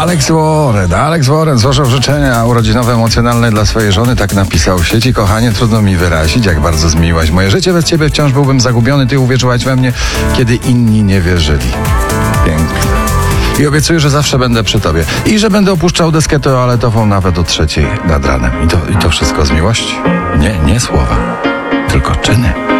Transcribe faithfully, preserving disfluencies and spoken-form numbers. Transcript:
Alex Warren, Alex Warren złożył życzenia urodzinowe emocjonalne dla swojej żony, tak napisał w sieci. Kochanie, trudno mi wyrazić, jak bardzo zmieniłaś moje życie. Bez ciebie wciąż byłbym zagubiony. Ty uwierzyłaś we mnie, kiedy inni nie wierzyli. Piękne. I obiecuję, że zawsze będę przy tobie. I że będę opuszczał deskę toaletową nawet o trzeciej nad ranem. I to, i to wszystko z miłości? Nie, nie słowa, tylko czyny.